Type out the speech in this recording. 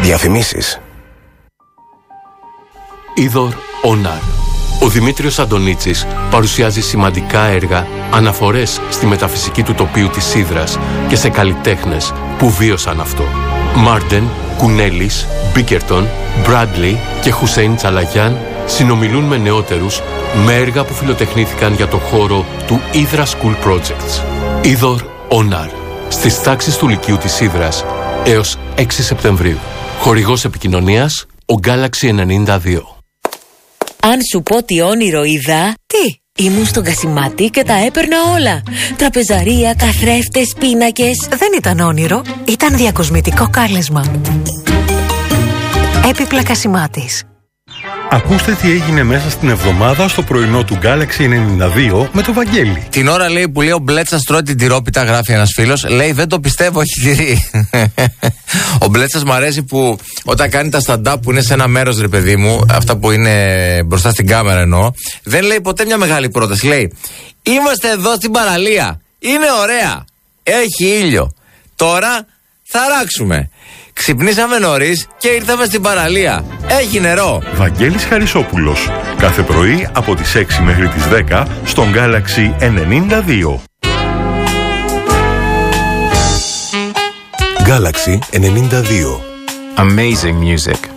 Διαφημίσεις. Είδωρ Ονάρ. Ο Δημήτριος Αντωνίτσης παρουσιάζει σημαντικά έργα, αναφορές στη μεταφυσική του τοπίου της Ύδρας και σε καλλιτέχνες που βίωσαν αυτό. Μάρντεν, Κουνέλης, Μπίκερτον, Μπράντλι και Χουσέιν Τσαλαγιάν συνομιλούν με νεότερους με έργα που φιλοτεχνήθηκαν για το χώρο του Ύδρα School Projects. Είδωρ Ονάρ. Στις τάξεις του Λυκείου της Ύδρας έως 6 Σεπτεμβρίου. Χορηγός επικοινωνίας, ο Galaxy 92. Αν σου πω τι όνειρο είδα... Τι? Ήμουν στον Κασιμάτη και τα έπαιρνα όλα. Τραπεζαρία, καθρέφτες, πίνακες. Δεν ήταν όνειρο, ήταν διακοσμητικό κάλεσμα. Έπιπλα Κασιμάτης. Ακούστε τι έγινε μέσα στην εβδομάδα στο πρωινό του Galaxy 92 με το Βαγγέλη. Την ώρα, λέει, που λέει ο Μπλέτσας τρώει την τυρόπιτα, γράφει ένας φίλος, λέει δεν το πιστεύω, έχει τυρί. Ο Μπλέτσας μ' αρέσει που όταν κάνει τα stand-up που είναι σε ένα μέρος, ρε παιδί μου, αυτά που είναι μπροστά στην κάμερα εννοώ, δεν λέει ποτέ μια μεγάλη πρόταση. Λέει, είμαστε εδώ στην παραλία, είναι ωραία, έχει ήλιο, τώρα θα ράξουμε. Ξυπνήσαμε νωρίς και ήρθαμε στην παραλία. Έχει νερό. Βαγγέλης Χαρισόπουλος. Κάθε πρωί από τις 6 μέχρι τις 10 στον Galaxy 92. Galaxy 92. Amazing music.